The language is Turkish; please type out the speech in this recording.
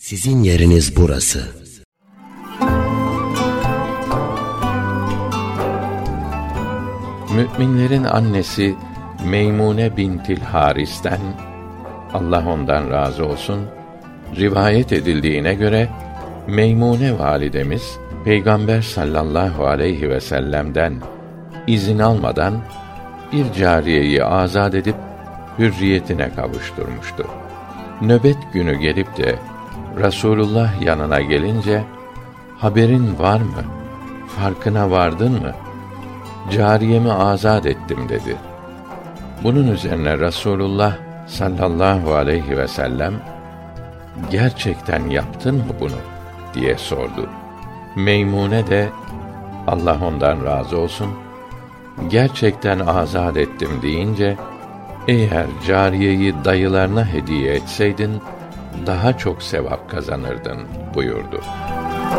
Sizin yeriniz burası. Müminlerin annesi Meymune bintil Haris'ten, Allah ondan razı olsun, rivayet edildiğine göre Meymune validemiz Peygamber sallallahu aleyhi ve sellem'den izin almadan bir cariyeyi azad edip hürriyetine kavuşturmuştu. Nöbet günü gelip de Rasulullah yanına gelince, haberin var mı? Farkına vardın mı? Cariyemi azad ettim dedi. Bunun üzerine Rasulullah sallallahu aleyhi ve sellem, gerçekten yaptın mı bunu diye sordu. Meymune de, Allah ondan razı olsun, gerçekten azad ettim deyince, eğer cariyeyi dayılarına hediye etseydin daha çok sevap kazanırdın buyurdu.